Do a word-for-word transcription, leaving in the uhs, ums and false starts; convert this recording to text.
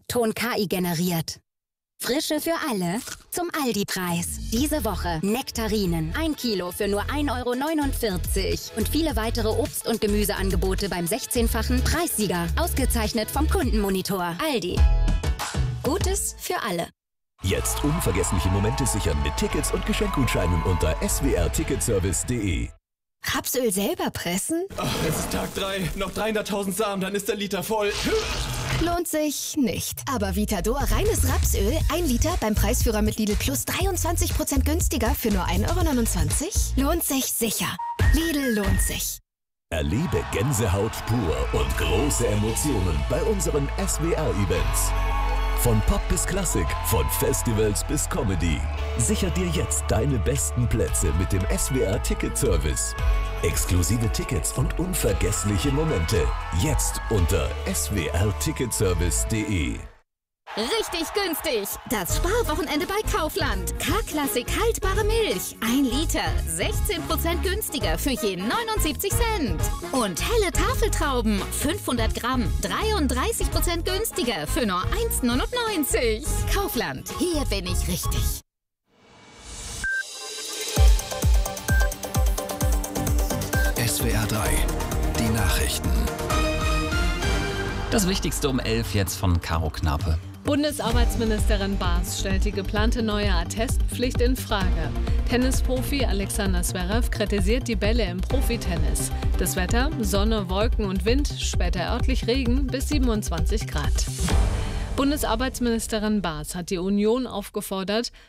Ton K I generiert. Frische für alle zum Aldi-Preis. Diese Woche Nektarinen. Ein Kilo für nur ein Euro neunundvierzig. Und viele weitere Obst- und Gemüseangebote beim sechzehnfachen Preissieger. Ausgezeichnet vom Kundenmonitor. Aldi. Gutes für alle. Jetzt unvergessliche Momente sichern mit Tickets und Geschenkgutscheinen unter s w r ticketservice punkt d e. Rapsöl selber pressen? Ach, es ist Tag drei. Noch dreihunderttausend Samen, dann ist der Liter voll. Lohnt sich nicht. Aber Vitador reines Rapsöl, ein Liter beim Preisführer mit Lidl Plus dreiundzwanzig Prozent günstiger für nur ein Euro neunundzwanzig? Lohnt sich sicher. Lidl lohnt sich. Erlebe Gänsehaut pur und große Emotionen bei unseren S W R-Events. Von Pop bis Klassik, von Festivals bis Comedy. Sicher dir jetzt deine besten Plätze mit dem S W R-Ticket-Service. Exklusive Tickets und unvergessliche Momente. Jetzt unter s w r ticketservice punkt d e. Richtig günstig! Das Sparwochenende bei Kaufland. K-Klassik haltbare Milch. Ein Liter. sechzehn Prozent günstiger für je neunundsiebzig Cent. Und helle Tafeltrauben. fünfhundert Gramm. dreiunddreißig Prozent günstiger für nur eins neunundneunzig. Kaufland. Hier bin ich richtig. S W R drei. Die Nachrichten. Das Wichtigste um elf jetzt von Caro Knape. Bundesarbeitsministerin Baas stellt die geplante neue Attestpflicht in Frage. Tennisprofi Alexander Zverev kritisiert die Bälle im Profitennis. Das Wetter: Sonne, Wolken und Wind, später örtlich Regen bis siebenundzwanzig Grad. Bundesarbeitsministerin Baas hat die Union aufgefordert,